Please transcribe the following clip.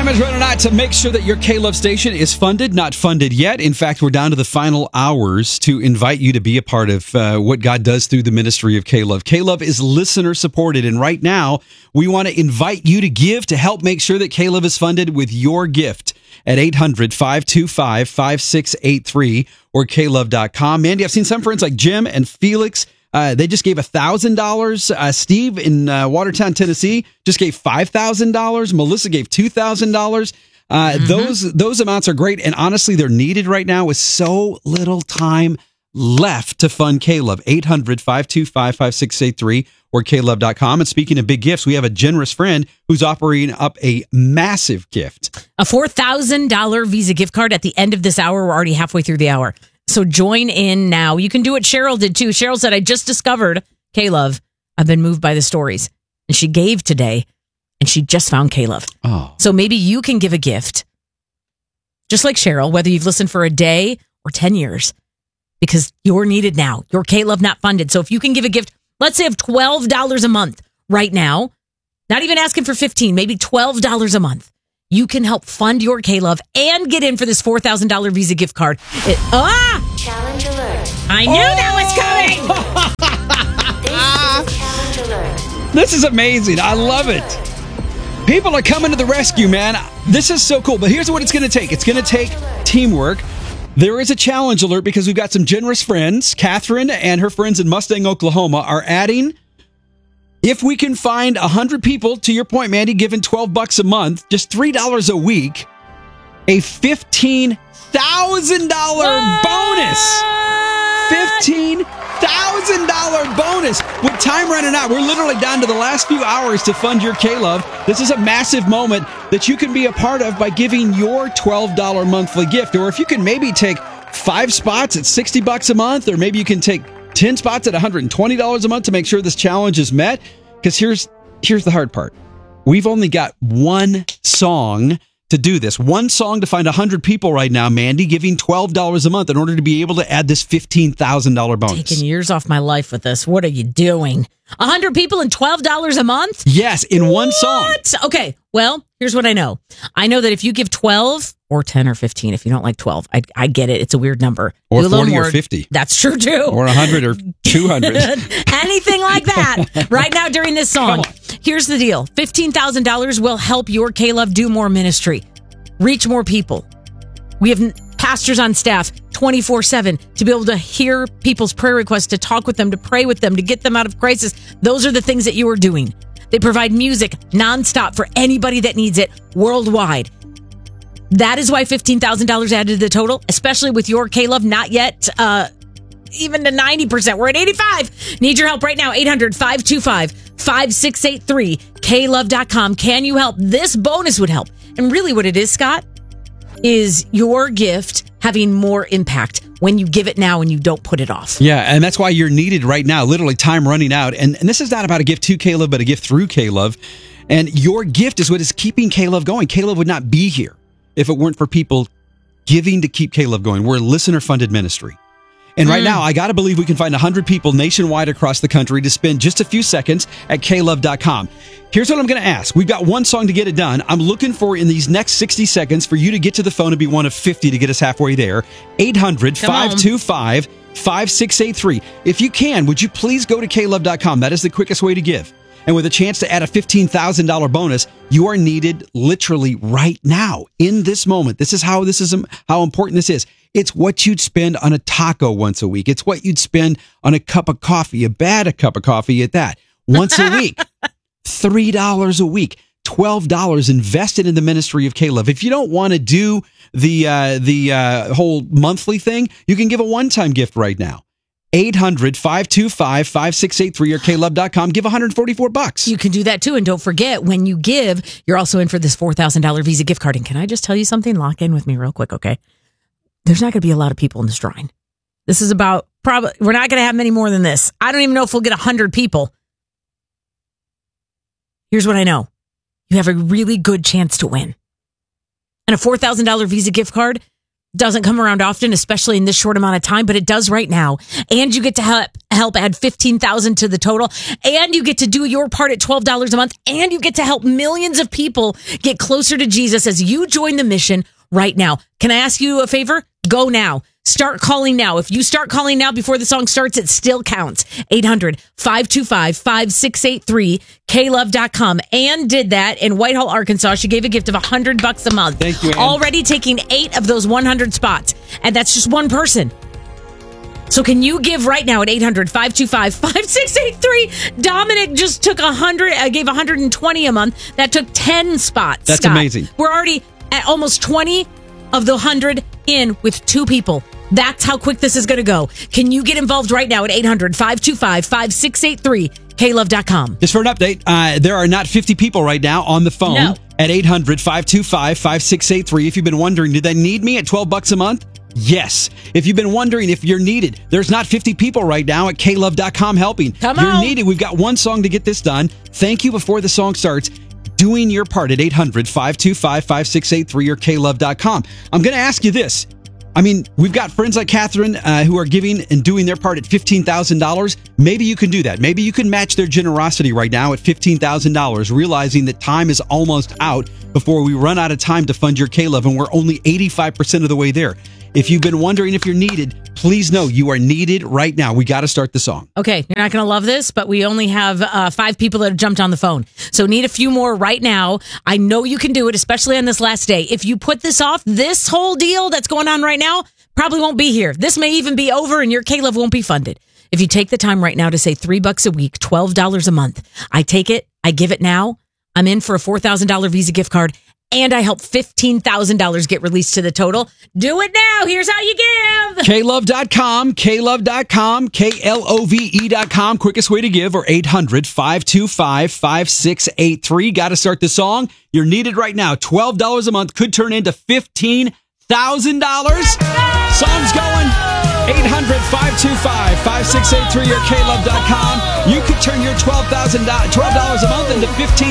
Time is running out to make sure that your K-Love station is funded, not funded yet. In fact, we're down to the final hours to invite you to be a part of what God does through the ministry of K-Love. K-Love is listener supported, and right now we want to invite you to give to help make sure that K-Love is funded with your gift at 800-525-5683 or klove.com. Mandy, I've seen some friends like Jim and Felix. They just gave $1,000. Steve in Watertown, Tennessee, just gave $5,000. Melissa gave $2,000. Those amounts are great, and honestly, they're needed right now with so little time left to fund K-Love. 800-525-5683 or klove.com. And speaking of big gifts, we have a generous friend who's offering up a massive gift. A $4,000 Visa gift card at the end of this hour. We're already halfway through the hour. So join in now. You can do what Cheryl did too. Cheryl said, I just discovered K-Love. I've been moved by the stories. And she gave today, and she just found K-Love. Oh. So maybe you can give a gift, just like Cheryl, whether you've listened for a day or 10 years, because you're needed now. Your K-Love not funded. So if you can give a gift, let's say of $12 a month right now, not even asking for $15, maybe $12 a month. You can help fund your K-Love and get in for this $4,000 Visa gift card. Challenge alert. I knew that was coming. This is a challenge alert. This is amazing. I love it. People are coming to the rescue, man. This is so cool. But here's what it's going to take. It's going to take teamwork. There is a challenge alert because we've got some generous friends. Catherine and her friends in Mustang, Oklahoma are adding, if we can find 100 people, to your point, Mandy, giving $12 a month, just $3 a week, a $15,000 bonus. $15,000 bonus. With time running out, we're literally down to the last few hours to fund your K-Love. This is a massive moment that you can be a part of by giving your $12 monthly gift. Or if you can maybe take 5 spots at $60 a month, or maybe you can take 10 spots at $120 a month to make sure this challenge is met. Because here's the hard part. We've only got one song to do this. One song to find 100 people right now, Mandy, giving $12 a month in order to be able to add this $15,000 bonus. Taking years off my life with this. What are you doing? 100 people and $12 a month? Yes, in one song. Okay, well, here's what I know. I know that if you give 12 or 10 or 15, if you don't like 12, I get it. It's a weird number. Or Do a little 40 more. or 50. That's true, too. Or 100 or 200. Anything like that. Right now during this song. Here's the deal. $15,000 will help your K-Love do more ministry. Reach more people. We have pastors on staff 24/7 to be able to hear people's prayer requests, to talk with them, to pray with them, to get them out of crisis. Those are the things that you are doing. They provide music nonstop for anybody that needs it worldwide. That is why $15,000 added to the total, especially with your K-Love not yet even to 90%. We're at 85%. Need your help right now. 800-525-5683. klove.com. Can you help? This bonus would help. And really what it is, Scott, is your gift having more impact when you give it now and you don't put it off. Yeah, and that's why you're needed right now. Literally time running out. And this is not about a gift to K-Love, but a gift through K-Love. And your gift is what is keeping K-Love going. K-Love would not be here if it weren't for people giving to keep K-Love going. We're a listener-funded ministry. And right now, I got to believe we can find 100 people nationwide across the country to spend just a few seconds at klove.com. Here's what I'm going to ask. We've got one song to get it done. I'm looking for, in these next 60 seconds, for you to get to the phone and be one of 50 to get us halfway there. 800-525-5683. If you can, would you please go to klove.com? That is the quickest way to give. And with a chance to add a $15,000 bonus, you are needed literally right now, in this moment. This is how important this is. It's what you'd spend on a taco once a week. It's what you'd spend on a cup of coffee, a bad cup of coffee at that, once a week. $3 a week, $12 invested in the ministry of K-Love. If you don't want to do the whole monthly thing, you can give a one-time gift right now. 800-525-5683 or klove.com. Give $144. You can do that too. And don't forget, when you give, you're also in for this $4,000 Visa gift card. And can I just tell you something? Lock in with me real quick, okay? There's not going to be a lot of people in this drawing. This is about we're not going to have many more than this. I don't even know if we'll get 100 people. Here's what I know. You have a really good chance to win. And a $4,000 Visa gift card, Doesn't come around often, especially in this short amount of time, but it does right now. And you get to help add $15,000 to the total. And you get to do your part at $12 a month. And you get to help millions of people get closer to Jesus as you join the mission right now. Can I ask you a favor? Go now. Start calling now. If you start calling now before the song starts, it still counts. 800-525-5683, klove.com. Ann did that in Whitehall, Arkansas. She gave a gift of $100 a month. Thank you, Ann. Already taking 8 of those 100 spots. And that's just one person. So can you give right now at 800-525-5683? Dominic just took gave 120 a month. That took 10 spots. That's Scott. amazing. We're already at almost 20 of the 100 in with 2 people. That's how quick this is going to go. Can you get involved right now at 800-525-5683, klove.com. Just for an update, there are not 50 people right now on the phone at 800-525-5683. If you've been wondering, do they need me at $12 a month? Yes. If you've been wondering if you're needed, there's not 50 people right now at klove.com helping. Come You're on. needed. We've got one song to get this done. Thank you before the song starts. Doing your part at 800-525-5683 or klove.com. I'm going to ask you this. I mean, we've got friends like Catherine who are giving and doing their part at $15,000. Maybe you can do that. Maybe you can match their generosity right now at $15,000, realizing that time is almost out before we run out of time to fund your K-Love, and we're only 85% of the way there. If you've been wondering if you're needed, please know you are needed right now. We got to start the song. Okay, you're not going to love this, but we only have 5 people that have jumped on the phone. So need a few more right now. I know you can do it, especially on this last day. If you put this off, this whole deal that's going on right now probably won't be here. This may even be over and your K-Love won't be funded. If you take the time right now to say $3 a week, $12 a month, I take it, I give it now, I'm in for a $4,000 Visa gift card, and I help $15,000 get released to the total. Do it now. Here's how you give. klove.com, klove.com, klove.com. Quickest way to give, or 800-525-5683. Got to start the song. You're needed right now. $12 a month could turn into $15,000. Song's going. 800-525-5683 or klove.com. You could turn your $12 a month into $15,000.